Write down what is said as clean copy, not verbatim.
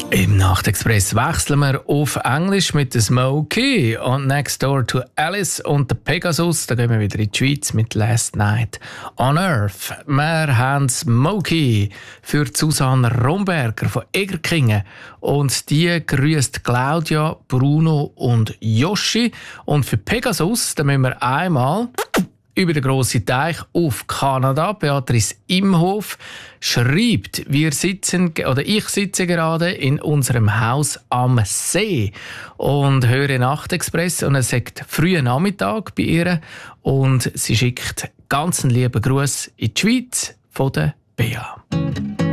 Im Nachtexpress wechseln wir auf Englisch mit der Smokey und Next Door to Alice und der Pegasus. Da gehen wir wieder in die Schweiz mit Last Night on Earth. Wir haben Smokey für Susanne Romberger von Egerkingen und die grüßt Claudia, Bruno und Joschi. Und für Pegasus, da müssen wir einmal über den grossen Teich auf Kanada. Beatrice Imhof schreibt, ich sitze gerade in unserem Haus am See und höre Nachtexpress und es sagt früher Nachmittag bei ihr und sie schickt ganz einen lieben Gruß in die Schweiz von der Bea.